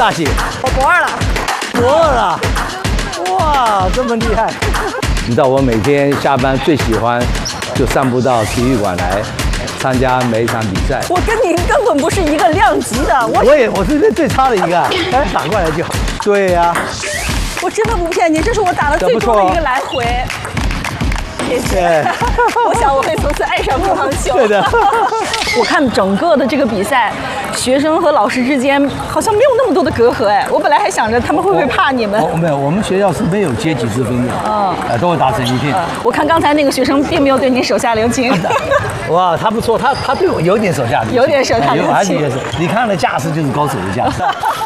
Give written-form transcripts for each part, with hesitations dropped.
大喜， 我博二了， 博二了，哇，这么厉害！你知道我每天下班最喜欢就散步到体育馆来参加每一场比赛。 我跟您根本不是一个量级的， 我是最差的一个，哎，打过来就好。对呀， 我真的不骗你，这是我打的最多的一个来回。谢谢。我想我会从此爱上乒乓球。 对的。 我看整个的这个比赛，学生和老师之间好像没有那么多的隔阂哎。我本来还想着他们会不会怕你们。 没有，我们学校是没有阶级之分的，都会打成一片。 我看刚才那个学生并没有对您手下留情。 哇，他不错，他对我有点手下留情， 有点手下留情。 你看他的架势就是高手的架势。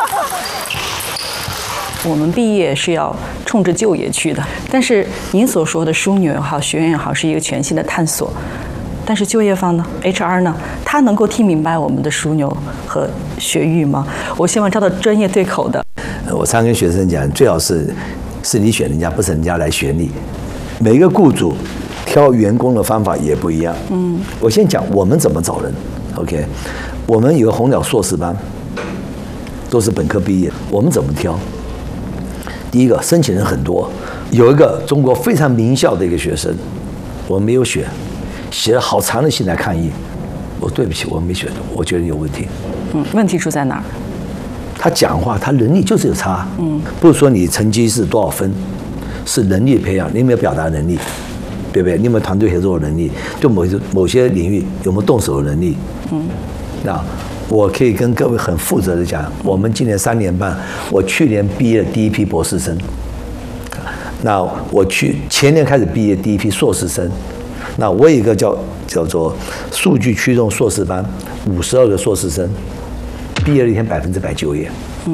我们毕业是要冲着就业去的，但是您所说的枢纽也好，学院也好，是一个全新的探索。但是就业方呢 ，HR 呢，他能够听明白我们的枢纽和学域吗？我希望招到专业对口的。 我常跟学生讲，最好是你选人家，不是人家来选你。每一个雇主挑员工的方法也不一样。我先讲我们怎么找人。OK， 我们有个红鸟硕士班，都是本科毕业，我们怎么挑？第一个，申请人很多，有一个中国非常名校的一个学生，我没有选，写了好长的信来抗议。我对不起，我没选，我觉得有问题。 问题出在哪儿？ 他讲话，他能力就是有差。不是说你成绩是多少分，是能力培养，你有没有表达能力，对不对？你有没有团队合作的能力？对某些领域有没有动手的能力？那我可以跟各位很负责的讲，我们今年3年半，我去年毕业第一批博士生，那我前年开始毕业第一批硕士生，那我有一个叫做数据驱动硕士班，52个硕士生，毕业了一天100%就业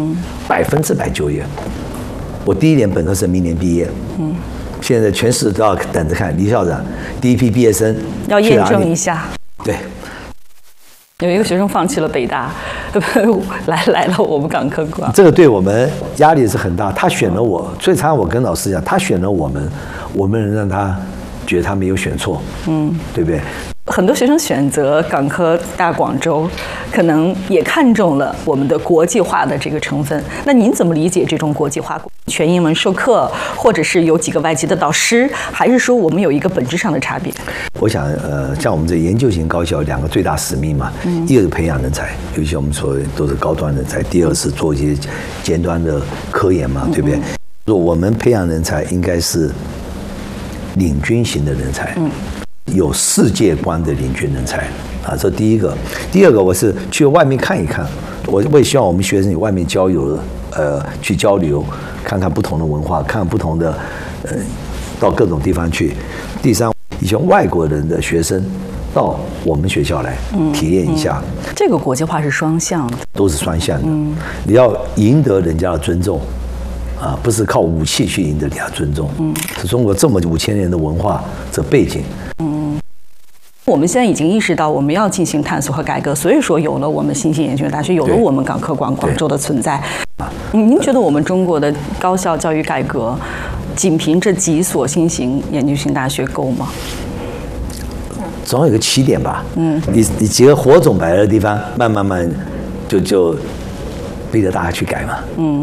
，100%就业。我第一年本科生，明年毕业，现在全市都要等着看李校长第一批毕业生要验证一下， 对。 有一个学生放弃了北大，来了我们港科馆。 这个对我们压力是很大。他选了我，所以常常我跟老师讲，他选了我们能让他觉得他没有选错，对不对？ 很多学生选择港科大广州，可能也看中了我们的国际化的这个成分。那您怎么理解这种国际化？全英文授课，或者是有几个外籍的导师，还是说我们有一个本质上的差别？ 我想，像我们这研究型高校2个最大使命嘛，一个是培养人才，尤其我们说都是高端人才；第二是做一些尖端的科研嘛，对不对？说我们培养人才应该是领军型的人才。有世界观的领军人才啊，这第一个。第二个，我是去外面看一看，我也希望我们学生有外面交流，去交流，看看不同的文化，看不同的，到各种地方去。第三，以前外国人的学生到我们学校来体验一下。 这个国际化是双向的， 都是双向的。你要赢得人家的尊重。不是靠武器去赢得人家尊重。是中国这么5000年的文化这背景。 我们现在已经意识到我们要进行探索和改革，所以说有了我们新兴研究院大学，有了我们港科馆广州的存在。您觉得我们中国的高校教育改革，仅凭这几所新型研究型大学够吗？ 总有一个起点吧。你几个火种摆在的地方，慢就逼着大家去改嘛。